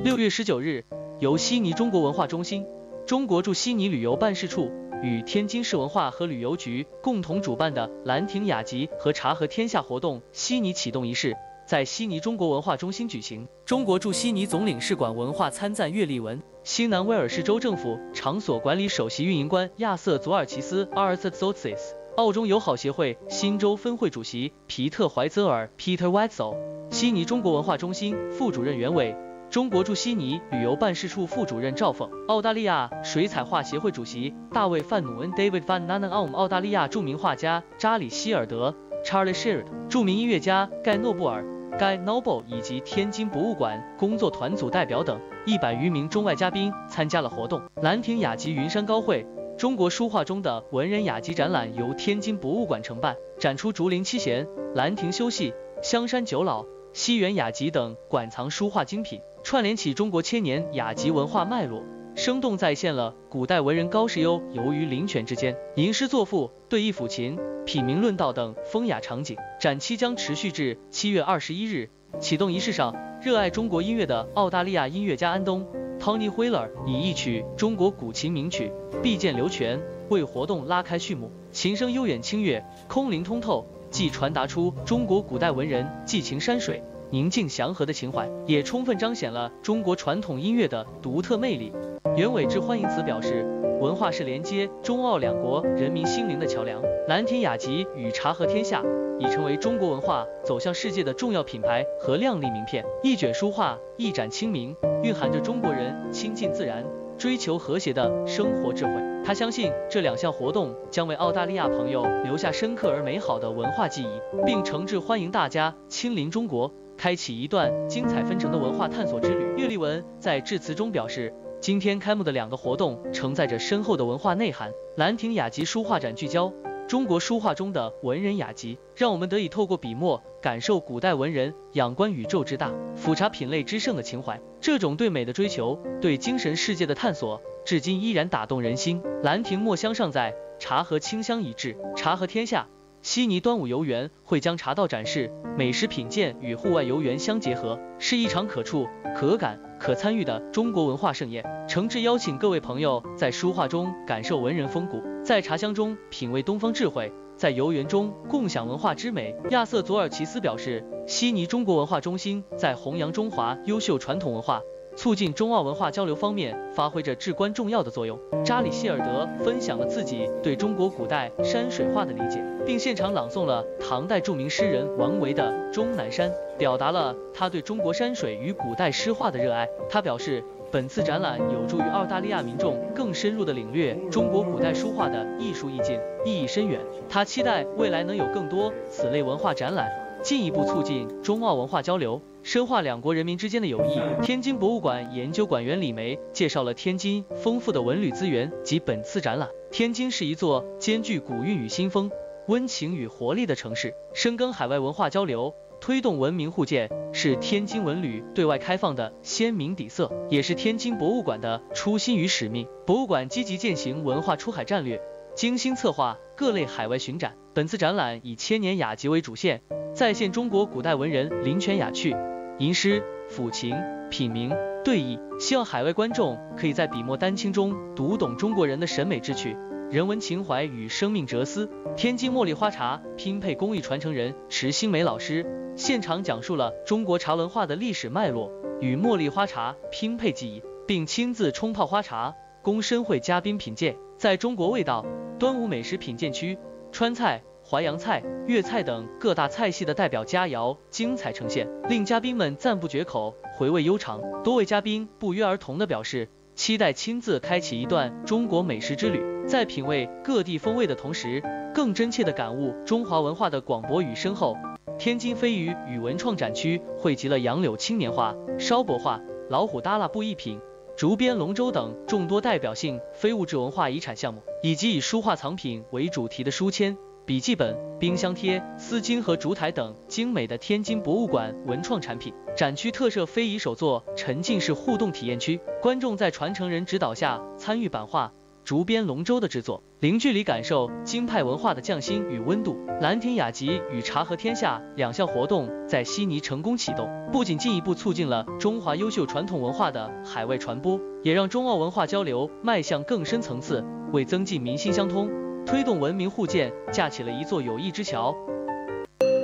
6月19日，由悉尼中国文化中心、中国驻悉尼旅游办事处与天津市文化和旅游局共同主办的兰亭雅集和茶和天下活动悉尼启动仪式在悉尼中国文化中心举行。中国驻悉尼总领事馆文化参赞岳立文、新南威尔士州政府场所管理首席运营官亚瑟·佐尔奇斯 Arthur Zotzis、澳中友好协会新州分会主席皮特·怀泽尔 Peter Wetzel、悉尼中国文化中心副主任袁伟、中国驻悉尼旅游办事处副主任赵凤、澳大利亚水彩画协会主席大卫·范努恩 David Van Nunen、澳大利亚著名画家扎里·希尔德 Charlie Sheard、著名音乐家盖·诺布尔 Guy Noble 以及天津博物馆工作团组代表等100余名中外嘉宾参加了活动。兰亭雅集云山高会中国书画中的文人雅集展览由天津博物馆承办，展出竹林七贤、兰亭修戏、香山九老、西园雅集等馆藏书画精品，串联起中国千年雅集文化脉络，生动再现了古代文人高士优游于林泉之间，吟诗作赋、对弈抚琴、品茗论道等风雅场景。展期将持续至7月21日。启动仪式上，热爱中国音乐的澳大利亚音乐家安东 Tony Wheeler 以一曲中国古琴名曲《碧涧流泉》为活动拉开序幕。琴声悠远清越，空灵通透，既传达出中国古代文人寄情山水、宁静祥和的情怀，也充分彰显了中国传统音乐的独特魅力。袁伟致欢迎词表示，文化是连接中澳两国人民心灵的桥梁，兰亭雅集与茶和天下已成为中国文化走向世界的重要品牌和亮丽名片。一卷书画，一盏清明，蕴含着中国人亲近自然、追求和谐的生活智慧。他相信这2项活动将为澳大利亚朋友留下深刻而美好的文化记忆，并诚挚欢迎大家亲临中国，开启一段精彩纷呈的文化探索之旅。岳立文在致辞中表示，今天开幕的2个活动承载着深厚的文化内涵。兰亭雅集书画展聚焦中国书画中的文人雅集，让我们得以透过笔墨感受古代文人仰观宇宙之大、俯察品类之盛的情怀。这种对美的追求、对精神世界的探索，至今依然打动人心。兰亭墨香尚在，茶和清香已至。茶和天下悉尼端午游园会将茶道展示、美食品鉴与户外游园相结合，是一场可触、可感、可参与的中国文化盛宴。诚挚邀请各位朋友在书画中感受文人风骨，在茶香中品味东方智慧，在游园中共享文化之美。亚瑟·佐尔奇斯表示，悉尼中国文化中心在弘扬中华优秀传统文化、促进中澳文化交流方面发挥着至关重要的作用。扎里·希尔德分享了自己对中国古代山水画的理解，并现场朗诵了唐代著名诗人王维的《终南山》，表达了他对中国山水与古代诗画的热爱。他表示，本次展览有助于澳大利亚民众更深入地领略中国古代书画的艺术意境，意义深远。他期待未来能有更多此类文化展览，进一步促进中澳文化交流，深化2国人民之间的友谊。天津博物馆研究馆员李梅介绍了天津丰富的文旅资源及本次展览。天津是一座兼具古韵与新风、温情与活力的城市，深耕海外文化交流，推动文明互鉴，是天津文旅对外开放的鲜明底色，也是天津博物馆的初心与使命。博物馆积极践行文化出海战略，精心策划各类海外巡展。本次展览以千年雅集为主线，再现中国古代文人林泉雅趣、吟诗、抚琴、品茗、对弈，希望海外观众可以在笔墨丹青中读懂中国人的审美志趣、人文情怀与生命哲思。天津茉莉花茶拼配工艺传承人池新梅老师现场讲述了中国茶文化的历史脉络与茉莉花茶拼配技艺，并亲自冲泡花茶供参会嘉宾品鉴。在中国味道、端午美食品鉴区，川菜、淮扬菜、粤菜等各大菜系的代表佳肴精彩呈现，令嘉宾们赞不绝口，回味悠长。多位嘉宾不约而同地表示，期待亲自开启一段中国美食之旅，在品味各地风味的同时，更真切地感悟中华文化的广博与深厚。天津飞鱼与文创展区汇集了杨柳青年画、烧帛画、老虎耷拉布艺品、竹编龙舟等众多代表性非物质文化遗产项目，以及以书画藏品为主题的书签、笔记本、冰箱贴、丝巾和烛台等精美的天津博物馆文创产品。展区特设非遗手作沉浸式互动体验区，观众在传承人指导下参与版画、 竹编龙舟的制作，零距离感受京派文化的匠心与温度。兰亭雅集与茶和天下两项活动在悉尼成功启动，不仅进一步促进了中华优秀传统文化的海外传播，也让中澳文化交流迈向更深层次，为增进民心相通、推动文明互鉴架起了一座友谊之桥。